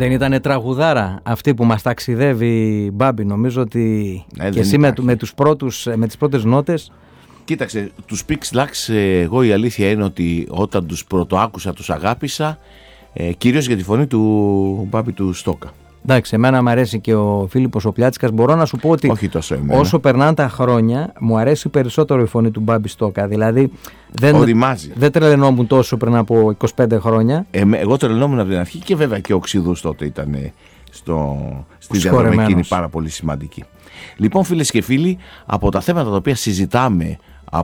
Δεν ήτανε τραγουδάρα αυτή που μας ταξιδεύει, Μπάμπη? Νομίζω ότι και εσύ με τις πρώτες νότες. Κοίταξε, τους Pix Lux, εγώ η αλήθεια είναι ότι όταν τους πρωτοάκουσα τους αγάπησα, κυρίως για τη φωνή του Μπάμπη του Στόκα. Εντάξει, εμένα μου αρέσει και ο Φίλιππος ο Πλιάτσικας. Μπορώ να σου πω ότι όσο περνάνε τα χρόνια, μου αρέσει περισσότερο η φωνή του Μπάμπη Στόκα. Δηλαδή δεν τρελαινόμουν τόσο πριν από 25 χρόνια. Εγώ τρελαινόμουν από την αρχή και βέβαια και ο Ξηδούς τότε ήταν στη διαδρομή εκείνη πάρα πολύ σημαντική. Λοιπόν, φίλες και φίλοι, από τα θέματα τα οποία συζητάμε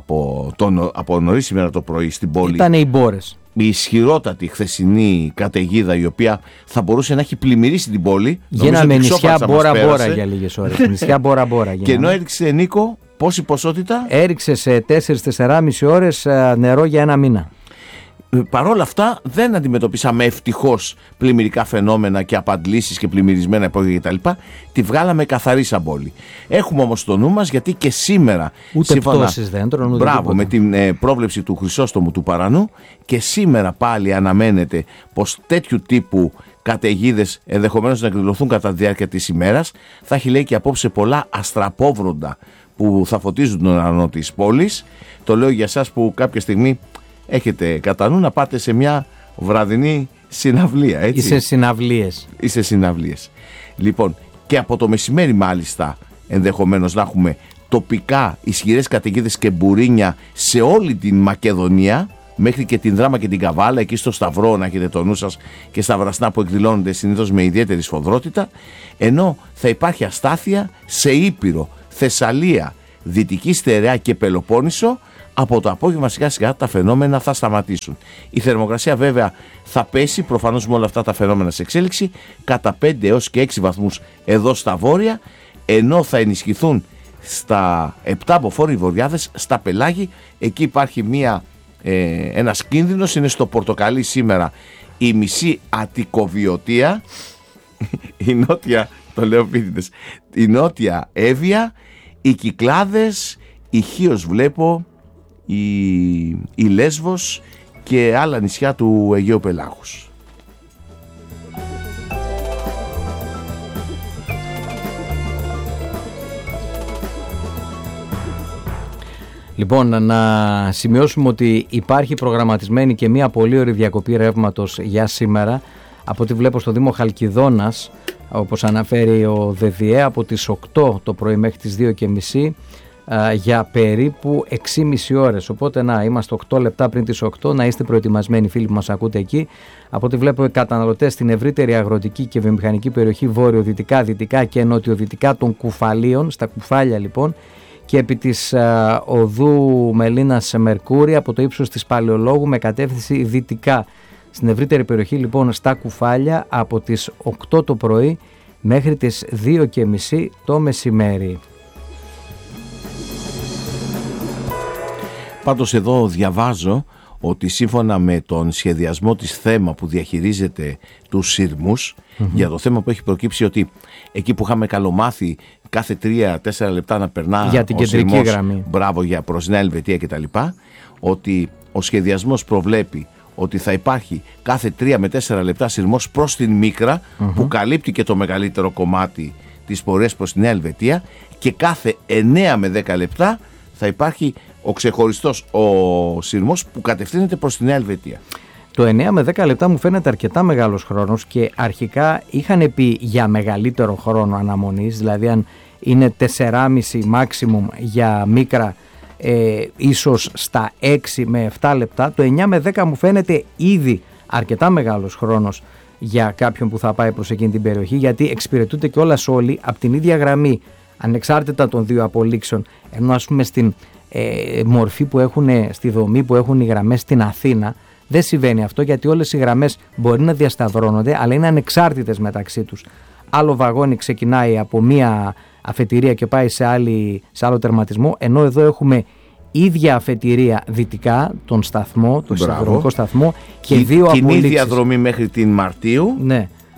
από νωρίς σήμερα το πρωί στην πόλη, ήταν οι μπόρες. Η ισχυρότατη χθεσινή καταιγίδα, η οποία θα μπορούσε να έχει πλημμυρίσει την πόλη. Γίναμε νησιά Μπόρα-Μπόρα για λίγες ώρες. Νησιά Μπόρα-Μπόρα. Και ενώ έριξε, Νίκο, πόση ποσότητα? Έριξε σε 4-4,5 ώρες νερό για ένα μήνα. Παρ' όλα αυτά δεν αντιμετωπίσαμε ευτυχώς πλημμυρικά φαινόμενα και απαντλήσεις και πλημμυρισμένα υπόγεια κτλ. Τη βγάλαμε καθαρή σαν πόλη. Έχουμε όμως το νου μας, γιατί και σήμερα, ούτε πτώσεις δέντρων, ούτε μπράβο, με την πρόβλεψη του Χρυσόστομου του Παρανού, και σήμερα πάλι αναμένεται πως τέτοιου τύπου καταιγίδες ενδεχομένως να εκδηλωθούν κατά τη διάρκεια της ημέρας. Θα έχει, λέει, και απόψε πολλά αστραπόβροντα που θα φωτίζουν τον ουρανό της πόλης. Το λέω για εσάς που κάποια στιγμή έχετε κατά νου να πάτε σε μια βραδινή συναυλία, έτσι. Είσαι συναυλίες. Λοιπόν, και από το μεσημέρι μάλιστα ενδεχομένως να έχουμε τοπικά ισχυρές καταιγίδες και μπουρίνια σε όλη την Μακεδονία, μέχρι και την Δράμα και την Καβάλα, εκεί στο Σταυρό να έχετε το νου σας, και στα βραστά που εκδηλώνονται συνήθως με ιδιαίτερη σφοδρότητα, ενώ θα υπάρχει αστάθεια σε Ήπειρο, Θεσσαλία, Δυτική Στερεά και Πελοπόννησο. Από το απόγευμα σιγά σιγά τα φαινόμενα θα σταματήσουν. Η θερμοκρασία βέβαια θα πέσει, προφανώς με όλα αυτά τα φαινόμενα σε εξέλιξη, κατά 5 έως και 6 βαθμούς εδώ στα βόρεια, ενώ θα ενισχυθούν στα 7 από φόροι βορειάδες, στα πελάγη. Εκεί υπάρχει ένας κίνδυνος, είναι στο πορτοκαλί σήμερα η μισή Αττικοβιωτία, η νότια, το λέω πίτιδες, η νότια Εύβοια, οι Κυκλάδες, η Χίος βλέπω, η Λέσβος και άλλα νησιά του Αιγαίου Πελάγους. Λοιπόν, να σημειώσουμε ότι υπάρχει προγραμματισμένη και μια πολύ ωραία διακοπή ρεύματος για σήμερα. Από ό,τι βλέπω στο Δήμο Χαλκιδόνας, όπως αναφέρει ο ΔΔΕ, από τις 8 το πρωί μέχρι τις 2:30 για περίπου 6,5 ώρες. Οπότε να είμαστε 8 λεπτά πριν τις 8, να είστε προετοιμασμένοι, φίλοι που μας ακούτε εκεί. Από ό,τι βλέπω, οι καταναλωτές στην ευρύτερη αγροτική και βιομηχανική περιοχή βορειοδυτικά, δυτικά και νοτιοδυτικά των Κουφαλίων, στα Κουφάλια λοιπόν, και επί της οδού Μελίνας Μερκούρη από το ύψος της Παλαιολόγου με κατεύθυνση δυτικά. Στην ευρύτερη περιοχή λοιπόν στα Κουφάλια από τις 8 το πρωί μέχρι τις 2:30 το μεσημέρι. Πάντως εδώ διαβάζω ότι σύμφωνα με τον σχεδιασμό της ΘΕΜΑ που διαχειρίζεται τους σειρμούς, για το θέμα που έχει προκύψει, ότι εκεί που είχαμε καλομάθει κάθε 3-4 λεπτά να περνά για την κεντρική σειρμός, γραμμή, μπράβο, για προς Νέα Ελβετία κτλ., ότι ο σχεδιασμός προβλέπει ότι θα υπάρχει κάθε 3 με 4 λεπτά σειρμός προς την Μίκρα, που καλύπτει και το μεγαλύτερο κομμάτι της πορείας προς τη Νέα Ελβετία, και κάθε 9 με 10 λεπτά θα υπάρχει ο ξεχωριστός ο σειρμός που κατευθύνεται προς τη Νέα Ελβετία. Το 9 με 10 λεπτά μου φαίνεται αρκετά μεγάλος χρόνος, και αρχικά είχαν πει για μεγαλύτερο χρόνο αναμονής, δηλαδή αν είναι 4,5 maximum για Μίκρα, ίσως στα 6 με 7 λεπτά. Το 9 με 10 μου φαίνεται ήδη αρκετά μεγάλος χρόνος για κάποιον που θα πάει προς εκείνη την περιοχή, γιατί εξυπηρετούνται κιόλας όλοι από την ίδια γραμμή, ανεξάρτητα των δύο απολύξεων, ενώ ας πούμε στην μορφή που έχουν, στη δομή που έχουν οι γραμμές στην Αθήνα, δεν συμβαίνει αυτό, γιατί όλες οι γραμμές μπορεί να διασταυρώνονται, αλλά είναι ανεξάρτητες μεταξύ τους. Άλλο βαγόνι ξεκινάει από μία αφετηρία και πάει σε άλλο τερματισμό, ενώ εδώ έχουμε ίδια αφετηρία δυτικά, τον σταθμό, τον σιδηροδρομικό σταθμό, και δύο απολύξεις. Κοινή διαδρομή μέχρι την Μαρτίου. Ναι.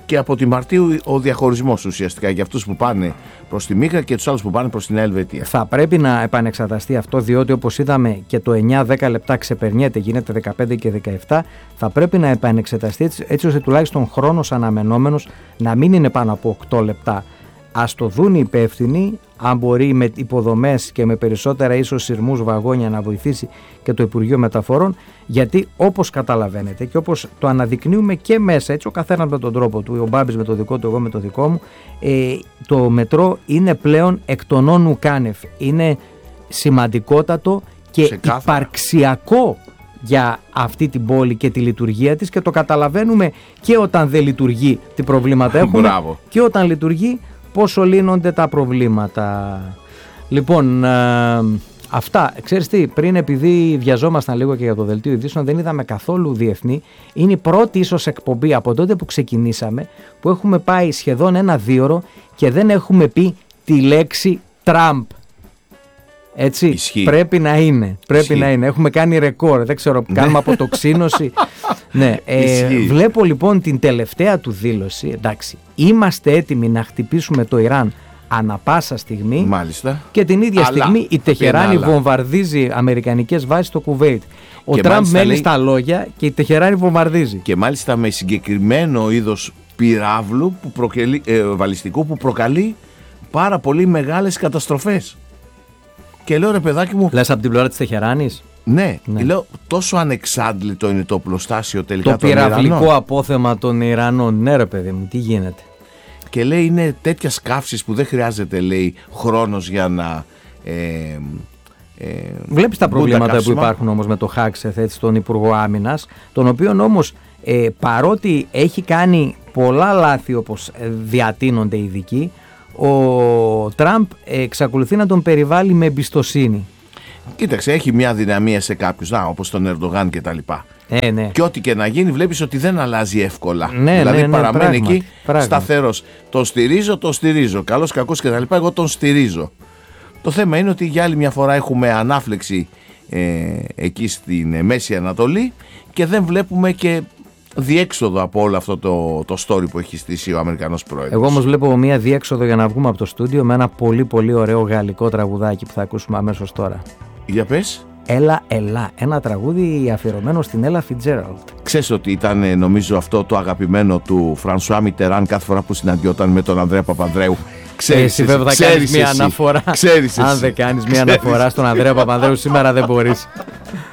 και από τη Μαρτίου ο διαχωρισμός ουσιαστικά για αυτούς που πάνε προς τη Μύκρα και τους άλλους που πάνε προς τη Νέα Ελβετία. Θα πρέπει να επανεξεταστεί αυτό, διότι όπως είδαμε και το 9-10 λεπτά ξεπερνιέται, γίνεται 15 και 17. Θα πρέπει να επανεξεταστεί έτσι ώστε τουλάχιστον χρόνος αναμενόμενος να μην είναι πάνω από 8 λεπτά. Ας το δουν οι υπεύθυνοι, αν μπορεί με υποδομές και με περισσότερα ίσως σειρμούς βαγόνια να βοηθήσει και το Υπουργείο Μεταφορών, γιατί όπως καταλαβαίνετε και όπως το αναδεικνύουμε και μέσα, έτσι ο καθένας με τον τρόπο του, ο Μπάμπης με το δικό του, εγώ με το δικό μου, το μετρό είναι πλέον εκ των όν ουκάνευ. Είναι σημαντικότατο και υπαρξιακό για αυτή την πόλη και τη λειτουργία της, και το καταλαβαίνουμε και όταν δεν λειτουργεί τι προβλήματα έχουμε και όταν λειτουργεί πόσο λύνονται τα προβλήματα. Λοιπόν, αυτά. Ξέρεις τι, πριν, επειδή βιαζόμασταν λίγο και για το δελτίο ειδήσεων, δεν είδαμε καθόλου διεθνή. Είναι η πρώτη ίσως εκπομπή από τότε που ξεκινήσαμε που έχουμε πάει σχεδόν ένα δίωρο και δεν έχουμε πει τη λέξη Τραμπ. Έτσι, ισχύει. Πρέπει να είναι. Έχουμε κάνει ρεκόρ. Δεν ξέρω, κάνουμε αποτοξίνωση. Ναι, βλέπω λοιπόν την τελευταία του δήλωση. Εντάξει, είμαστε έτοιμοι να χτυπήσουμε το Ιράν ανα πάσα στιγμή. Μάλιστα. Και την ίδια στιγμή η Τεχεράνη βομβαρδίζει αμερικανικές βάσεις στο Κουβέιτ. Ο Τραμπ μένει στα λόγια και η Τεχεράνη βομβαρδίζει. Και μάλιστα με συγκεκριμένο είδος πυράβλου βαλιστικού που προκαλεί πάρα πολύ μεγάλες καταστροφές. Και λέω, ρε παιδάκι μου. Λες από την πλευρά της Τεχεράνης. Ναι. Λέω, τόσο ανεξάντλητο είναι το οπλοστάσιο τελικά. Το πυραυλικό απόθεμα των Ιρανών. Ναι, ρε παιδί μου, τι γίνεται. Και λέει, είναι τέτοια καύσης που δεν χρειάζεται, λέει, χρόνος για να. Βλέπεις τα προβλήματα που υπάρχουν όμως με το Χάξεθ, έτσι, τον Υπουργό Άμυνας, τον οποίον όμως παρότι έχει κάνει πολλά λάθη όπως διατείνονται οι ειδικοί, ο Τραμπ εξακολουθεί να τον περιβάλλει με εμπιστοσύνη. Κοίταξε, έχει μια δυναμία σε κάποιους, όπως τον Ερντογάν και τα λοιπά. Ναι. Και ό,τι και να γίνει βλέπεις ότι δεν αλλάζει εύκολα. Ναι, δηλαδή παραμένει πράγματι, εκεί σταθερός. Τον στηρίζω, καλός, κακός και τα λοιπά, εγώ τον στηρίζω. Το θέμα είναι ότι για άλλη μια φορά έχουμε ανάφλεξη εκεί στην Μέση Ανατολή και δεν βλέπουμε και διέξοδο από όλο αυτό το story που έχει στήσει ο Αμερικανός πρόεδρος. Εγώ όμως βλέπω μια διέξοδο για να βγούμε από το στούντιο με ένα πολύ πολύ ωραίο γαλλικό τραγουδάκι που θα ακούσουμε αμέσως τώρα. Για πες. Έλα, ένα τραγούδι αφιερωμένο στην Ella Fitzgerald. Ξέρεις ότι ήταν, νομίζω, αυτό το αγαπημένο του Φρανσουά Μιτεράν κάθε φορά που συναντιόταν με τον Ανδρέα Παπανδρέου. Εσύ βέβαια θα κάνεις μια αναφορά. Αν δεν κάνεις μια αναφορά στον Ανδρέα Παπανδρέου σήμερα δεν μπορείς.